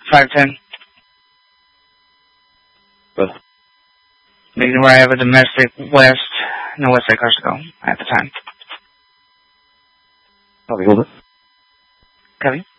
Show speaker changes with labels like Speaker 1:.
Speaker 1: 510.
Speaker 2: But
Speaker 1: Because where I have a domestic west, no west side cars to go at the time.
Speaker 2: copy, hold it.
Speaker 1: Copy.